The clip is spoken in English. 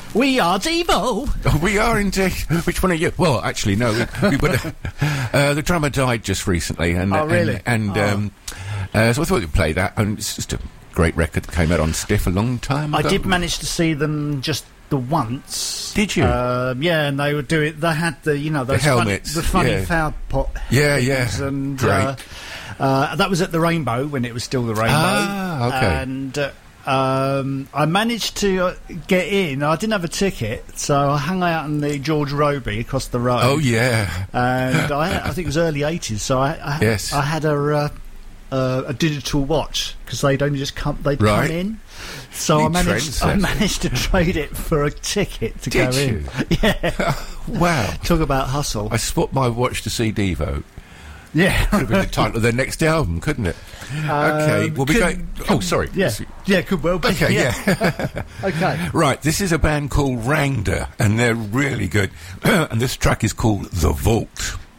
We are Devo. Oh, we are indeed. Which one are you? Well, actually, no. We the drummer died just recently, and Oh, really? so I thought we'd play that. And it's just a great record that came out on Stiff a long time ago. I did manage to see them just the once. Did you? Yeah, and they would do it. They had those helmets, the funny yeah. foul pot. Yeah, things, yeah. And Great. that was at the Rainbow when it was still the Rainbow. Ah, okay. And I managed to get in. I didn't have a ticket, so I hung out in the George Robey across the road. Oh, yeah. And I think it was early 80s, so I had a digital watch, because they'd only just come in. So I managed to trade it for a ticket to go in. Yeah. Wow. Talk about hustle. I swapped my watch to see Devo. Yeah. Could have been the title of their next album, couldn't it? Okay, we'll be going... Oh, sorry. Yeah, could well be. Okay, yeah. Okay. Right, this is a band called Rangda, and they're really good. And this track is called The Vault.